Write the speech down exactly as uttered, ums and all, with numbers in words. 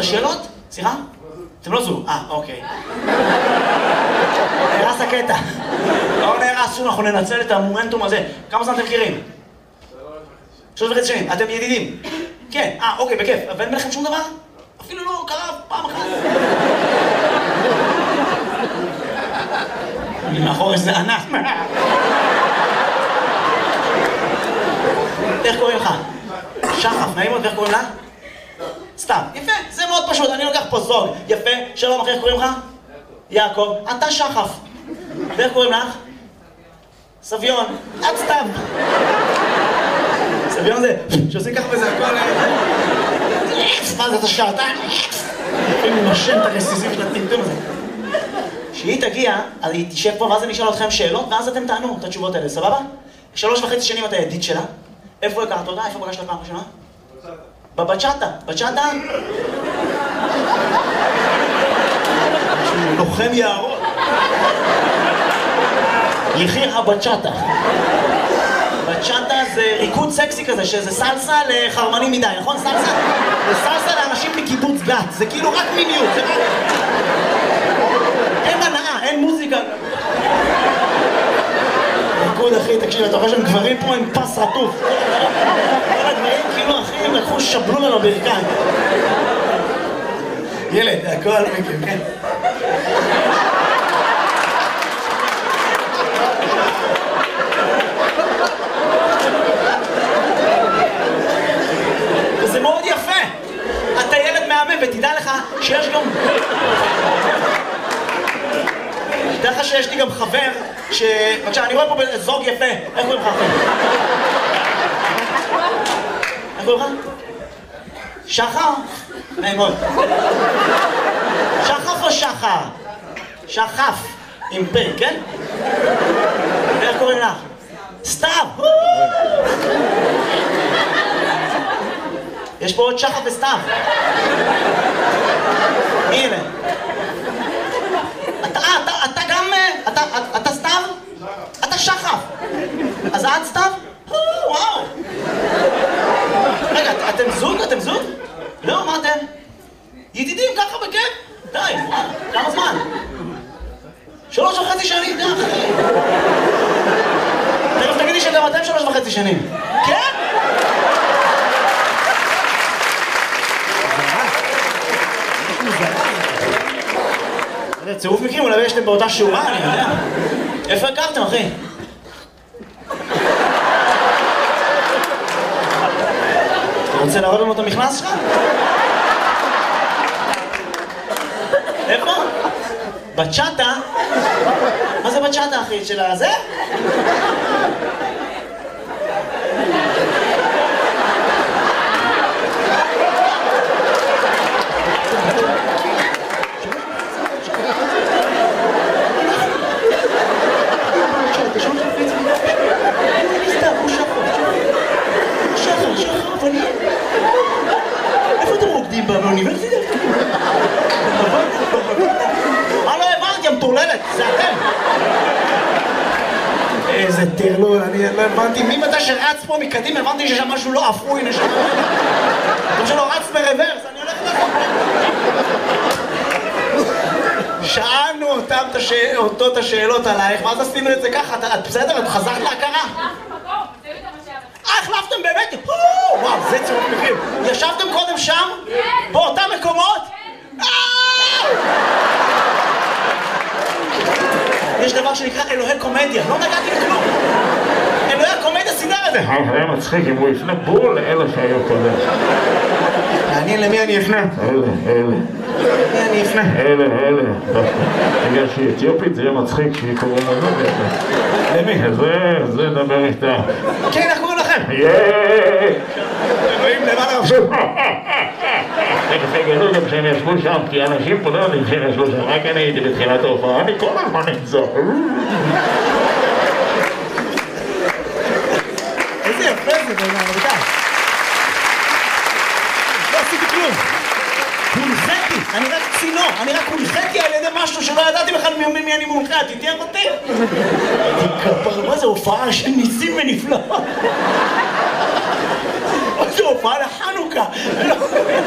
שאלות? סליחה? אתם לא זו. אה, אוקיי. נהרס הקטע. לא נהרס שום, אנחנו ננצל את המומנטום הזה. כמה זמן אתם מכירים? שלוש וחצי שנים. אתם ידידים? כן. אה, אוקיי, בכיף. ואין ביניכם שום דבר? אפילו לא קרה פעם אחת. אני מאחור איזה ענף. איך קוראים לך? שחף, נעים מאוד, ואיך קוראים לה? סתם, יפה, זה מאוד פשוט, אני לוקח פה זוג, יפה, שלום אחי, איך קוראים לך? יעקב, אתה שחף. ואיך קוראים לך? סביון, את סתם. סביון זה, שעושים ככה וזה הכל... מה זה, אתה שעתיים? אני נושם את הרסיסים של הטמטום הזה. כשהיא תגיע, אז היא תשב פה ואז אני אשאל אתכם שאלות, ואז אתם תענו את התשובות האלה, סבבה? שלוש וחצי שנים אתה ידיד שלה. איפה הכרת אותה? איפה פגשת פעם ראשונה? בבצ'אטה. בצ'אטה? לוחם יערות. יחיר הבצ'אטה. בצ'אטה זה ריקוד סקסי כזה, שזה סלסה לחרמנים מדי, נכון? סלסה? זה סלסה לאנשים מקיבוץ גת. זה כאילו רק מיניות, זה רק... אין הנאה, אין מוזיקה. ריקוד אחי, תקשיב, אתה רואה שהם גברים פה עם פס רטוף. כל הגברים כאילו אחי, הם לקחו שבלו לנו ברכיים. ילד, הכל מכם, כן? וזה מאוד יפה. אתה ילד מהמם, ותדע לך שיש גם... תדע לך שיש לי גם חבר ש... בבקשה, אני רואה פה זוג יפה. איך קוראים לך אחי? איך קוראים לך? שחר? נעים מאוד. שחף או שחר? שחף. עם פ', כן? ואיך קוראים לך? סתיו! יש פה עוד שחף וסתיו. מי אלה? אתה, אתה, אתה גם... אתה, אתה סתיו? אתה שחף. אז את סתיו? וואו. רגע, אתם זוג? אתם זוג? לא, מה אתם? ידידים ככה בכיף? די, וואו. כמה זמן? שלוש וחצי שנים, די אחי. תכף תגידי שגם אתם שלוש וחצי שנים. כן? זה צירוף מקרים, אולי יש להם באותה שורה, אני יודע. איפה הכרתם, אחי? אתה רוצה להראות לנו את המכנס שלך? איפה? בצ'אטה? מה זה בצ'אטה, אחי? של הזה? איפה אתם רוקדים באוניברסיטה? מה לא הבנתי, המטורללת, זה אתם. איזה טרלול, אני לא הבנתי, מי מתי שרץ פה מקדים, הבנתי שיש שם משהו לא אפוי, נשמע. כמו שלא רץ ברוורס, אני הולך לחוק. שאלנו אותם אותו את השאלות עלייך, ואז עשינו את זה ככה, את בסדר? את חזרת להכרה? אה, החלפתם באמת? וואו, זה צירוף מקרים. ישבתם קודם שם? באותם מקומות? יש דבר שנקרא אלוהי קומדיה, לא נגעתי בכלום. אלוהי הקומדיה סידר את זה. היה מצחיק אם הוא יפנה בול לאלה שהיו קודם. מעניין למי אני אפנה? אלה, אלה. למי אני אפנה? אלה, אלה. בגלל שהיא אתיופית זה יהיה מצחיק שהיא קוראים לנו. למי? זה, זה דבר איתה. כן, איך קוראים לכם? יאיי! אלוהים למעלה עכשיו. רגע, תגלו גם שהם ישבו שם, כי אנשים פה לא יודעים שהם ישבו שם, רק אני הייתי בתחילת ההופעה, אני כל הזמן נמצא. איזה יפה זה, בעיניי, רבותיי. לא עשיתי כלום. הונחיתי, אני רק צינור, אני רק הונחיתי על ידי משהו שלא ידעתי בכלל ממי אני מונחה, תתיאר אותי. מה זה הופעה של ניסים ונפלאות? מה זה הופעה לחנוכה?